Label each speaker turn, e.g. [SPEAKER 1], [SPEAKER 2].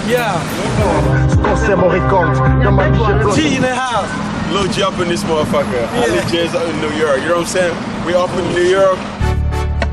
[SPEAKER 1] Yeah. T in the house.
[SPEAKER 2] Lil G up in this motherfucker. Ali J's in New York. You know what I'm saying? We up in New York.